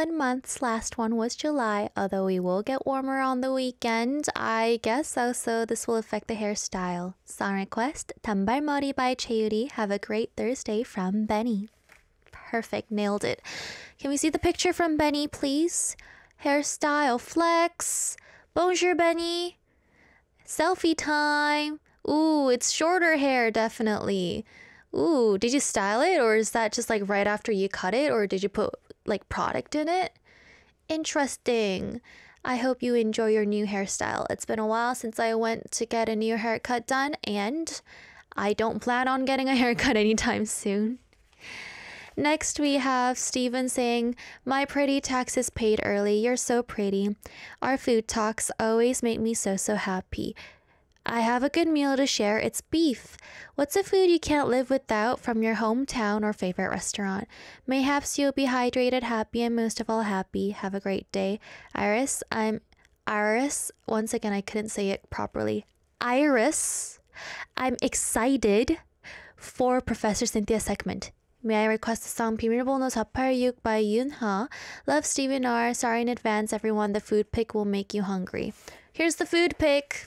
calendar months. Last one was July, although we will get warmer on the weekend. I guess also this will affect the hairstyle. Song request, 단발머리 by Chaeyoori. Have a great Thursday from Benny. Perfect, nailed it. Can we see the picture from Benny, please? Hairstyle flex. Bonjour, Benny. Selfie time. Ooh, it's shorter hair, definitely. Ooh, did you style it, or is that just like right after you cut it, or did you put like product in it? Interesting. I hope you enjoy your new hairstyle. It's been a while since I went to get a new haircut done, and I don't plan on getting a haircut anytime soon. Next, we have Steven saying, my pretty taxes paid early. You're so pretty. Our food talks always make me so happy. I have a good meal to share. It's beef. What's a food you can't live without from your hometown or favorite restaurant? Mayhaps you'll be hydrated, happy, and most of all happy. Have a great day. Iris, once again, I couldn't say it properly. Iris, I'm excited for Professor Cynthia's segment. May I request the song 비밀번호 486 by Yoonha? Love, Steven R. Sorry in advance, everyone. The food pick will make you hungry. Here's the food pick.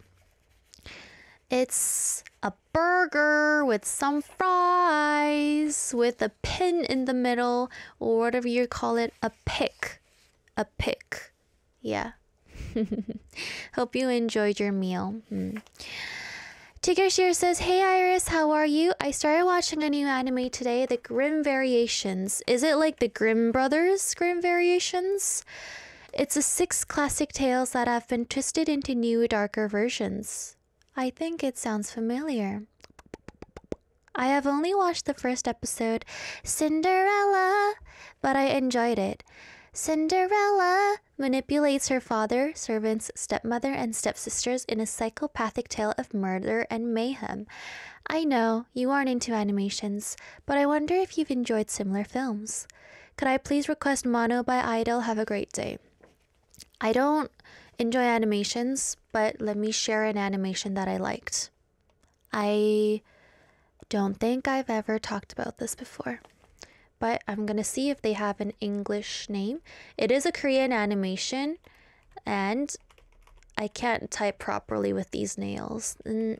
It's a burger with some fries with a pin in the middle, or whatever you call it, a pick. A pick. Yeah. Hope you enjoyed your meal. Tigger Shear says, hey Iris, how are you? I started watching a new anime today, The Grimm Variations. Is it like the Grimm Brothers Grimm Variations? It's 6 classic tales that have been twisted into new, darker versions. I think it sounds familiar. I have only watched the first episode, Cinderella, but I enjoyed it. Cinderella manipulates her father, servants, stepmother, and stepsisters in a psychopathic tale of murder and mayhem. I know you aren't into animations, but I wonder if you've enjoyed similar films. Could I please request Mono by Idol? Have a great day. I don't enjoy animations, but let me share an animation that I liked. I don't think I've ever talked about this before, but I'm gonna see if they have an English name. It is a Korean animation, and I can't type properly with these nails.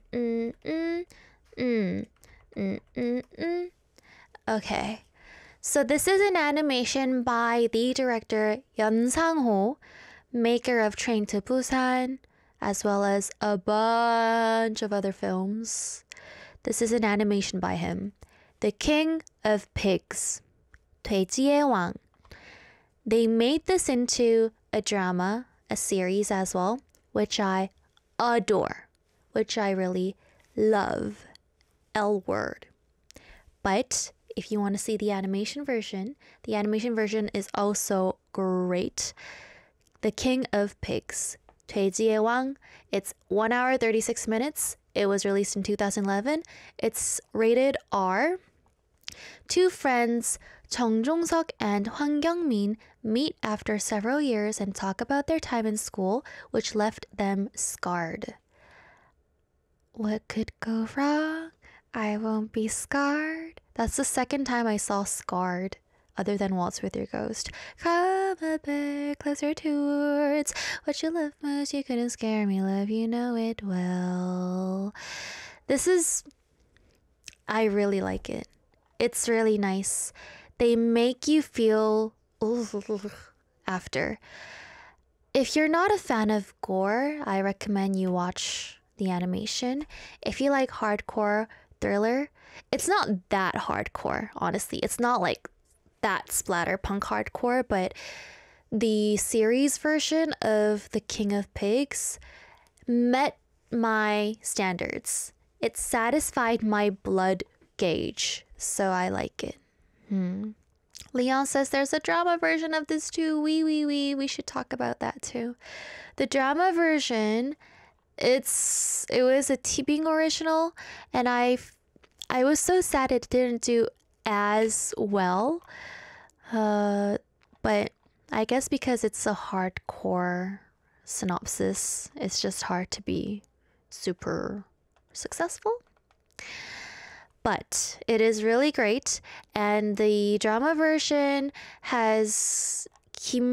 Okay, so this is an animation by the director Yeon Sang-ho, maker of Train to Busan, as well as a bunch of other films. This is an animation by him. The King of Pigs, 돼지의 왕. They made this into a drama, a series as well, which I adore, which I really love. L word. But if you want to see the animation version is also great. The King of Pigs, 돼지의 왕. It's 1 hour 36 minutes. It was released in 2011. It's rated R. Two friends, Chung Jong-seok and Hwang Kyung-min, meet after several years and talk about their time in school, which left them scarred. What could go wrong? I won't be scarred. That's the second time I saw Scarred, other than Waltz with Your Ghost. Come a bit closer towards what you love most. You couldn't scare me, love, you know it well. I really like it. It's really nice. They make you feel after. If you're not a fan of gore, I recommend you watch the animation. If you like hardcore thriller, it's not that hardcore, honestly. It's not like that splatterpunk hardcore, but the series version of The King of Pigs met my standards. It satisfied my blood gauge, so I like it. Leon says there's a drama version of this too. We should talk about that too. The drama version, it was a T-Bing original, and I was so sad it didn't do as well. But I guess because it's a hardcore synopsis, it's just hard to be super successful. But it is really great, and the drama version has